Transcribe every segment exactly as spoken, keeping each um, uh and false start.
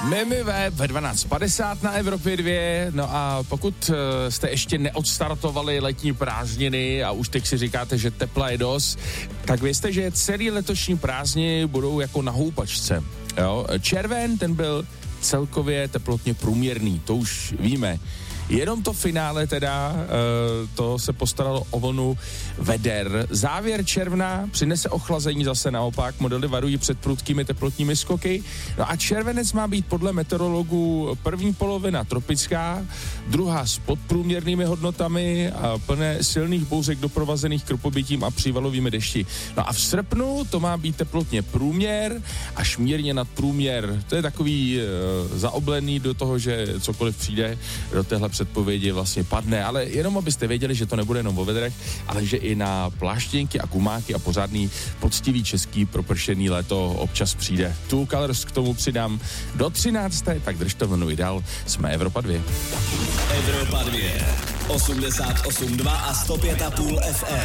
Mimivé ve dvanáct padesát na Evropě dvě, no a pokud jste ještě neodstartovali letní prázdniny a už teď si říkáte, že tepla je dost, tak vězte, že celý letošní prázdniny budou jako na houpačce. Jo? Červen, ten byl celkově teplotně průměrný, to už víme. Jenom to finále teda, to se postaralo o vlnu veder. Závěr června přinese ochlazení zase naopak, modely varují před prudkými teplotními skoky. No a červenec má být podle meteorologů první polovina tropická, druhá s podprůměrnými hodnotami a plné silných bouřek doprovazených krupobytím a přívalovými dešti. No a v srpnu to má být teplotně průměr až mírně nad průměr. To je takový e, zaoblený do toho, že cokoliv přijde do téhle předpovědi vlastně padne, ale jenom abyste věděli, že to nebude jenom o vedrech, ale že i na pláštěnky a gumáky a pořádný poctivý český propršený léto občas přijde. Tu Colors k tomu přidám do třinácté tak držte vlnu i dál. Jsme Evropa dvě. Evropa dvě, osmdesát osm dva a sto pět a půl F M.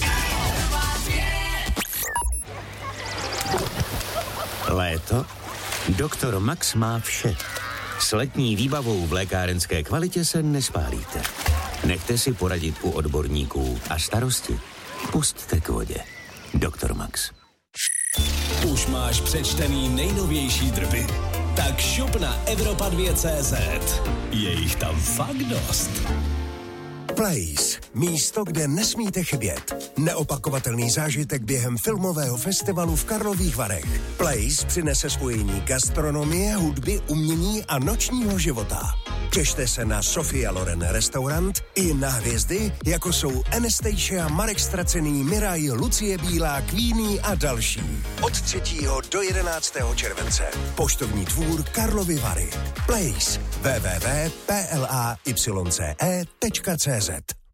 Léto? Doktor Max má vše. S letní výbavou v lékárenské kvalitě se nespálíte. Nechte si poradit u odborníků a starosti pusťte k vodě. Doktor Max. Už máš přečtený nejnovější drby? Tak šup na Evropa dvě tečka cé zet. Je jich tam fakt dost. Place. Místo, kde nesmíte chybět. Neopakovatelný zážitek během filmového festivalu v Karlových Varech. Place přinese spojení gastronomie, hudby, umění a nočního života. Těšte se na Sofia Loren restaurant i na hvězdy, jako jsou Anastasia, Marek Stracený, Miraj, Lucie Bílá, Queenie a další. Od třetího do jedenáctého července. Poštovní dvůr Karlovy Vary. Place. w w w tečka place tečka cé zet